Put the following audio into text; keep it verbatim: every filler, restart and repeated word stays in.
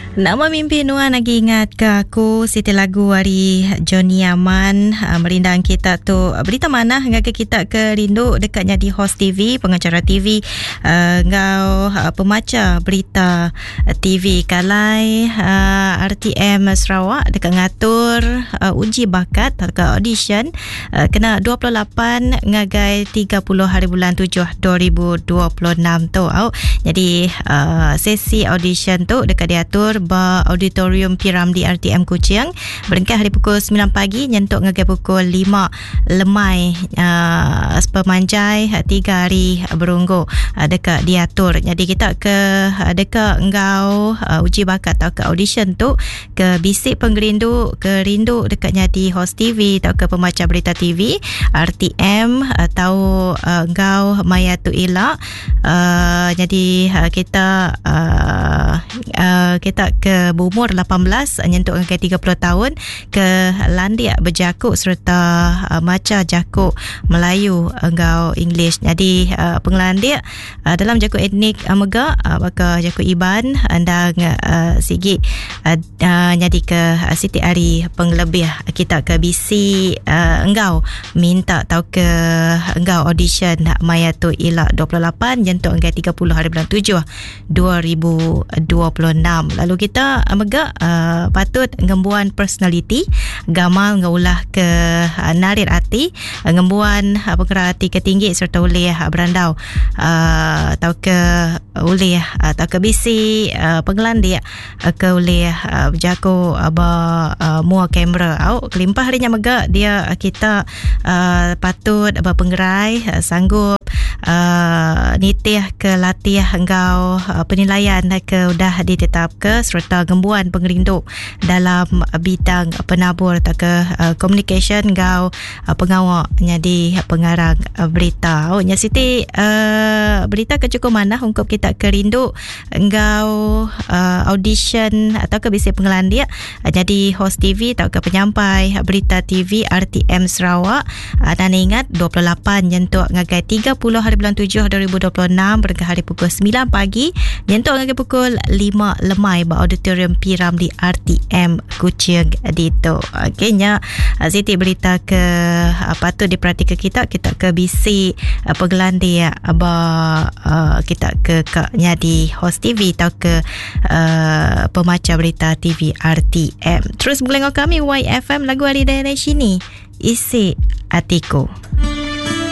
Nama mimpi Nuan lagi ingat ke aku Siti lagu hari Johnny Aman uh, merindang kita tu berita mana hingga ke kita ke rindu dekatnya di host T V, pengacara T V, uh, ngau uh, pemaca berita T V kalai uh, R T M Sarawak dekat ngatur uh, uji bakat atau audition uh, kena dua puluh lapan ngagai tiga puluh hari bulan tujuh dua ribu dua puluh enam tu. Oh, jadi uh, sesi audition tu dekat diatur ba Auditorium P Ramlee R T M Kuching berengkah hari pukul sembilan pagi nyentuk ngagai pukul lima lemai uh, pemanjai tiga hari berunggu uh, dekat diatur. Jadi kita ke uh, dekat engkau uh, uji bakat atau ke audition tu ke bisik penggerindu ke rindu dekatnya di host T V atau ke pembaca berita T V R T M atau uh, engkau Maya tu Ila. Uh, jadi uh, kita uh, uh, kita ke berumur lapan belas nyentuk ke tiga puluh tahun ke landia berjakuk serta uh, maca jakuk Melayu engkau English. Jadi uh, pengelandia uh, dalam jakuk etnik uh, Mega uh, baka jakuk Iban dan uh, Sigi uh, uh, jadi ke uh, Siti Ari penglebih kita ke B C uh, engkau minta tahu ke engkau audition Maya tu Ila dua puluh lapan nyentuk ke tiga puluh hari bulan tujuh dua ribu dua puluh enam. Lalu kita mega uh, patut ngembuan personality gamal ngaulah ke uh, narir hati uh, ngembuan uh, pengerak hati ketinggi serta boleh uh, berandau uh, atau ke boleh uh, atau ke bisi uh, penggelandia uh, ke boleh uh, berjaku aba uh, mua kamera au kelimpah harinya mega dia uh, kita uh, patut aba penggerai uh, sanggup uh, nitih ke latih engkau uh, penilaian ke udah ditetap ke serta gembuan pengerindu dalam bidang penabur atau ke uh, communication engkau uh, pengawal jadi pengarang uh, berita. Oh nya Siti uh, berita ke cukup mana untuk kita kerindu engkau uh, audition atau ke bisi pengelandia uh, jadi host T V atau ke penyampai berita T V R T M Sarawak uh, dan ingat dua puluh lapan nyentuk ngagai tiga puluh hari bulan tujuh dua ribu dua puluh enam berengah hari pukul sembilan pagi nyentuk ngagai pukul lima lemai ba Auditorium P Ramlee R T M Kuching dito. Okeynya uh, Siti berita ke uh, patut diperhatikan kita kita ke bisi uh, penggelandia ba uh, kita ke kaknya di host T V atau ke uh, pemaca berita T V R T M. Terus mengelengok kami Y F M lagu hari dari sini isi hatiku.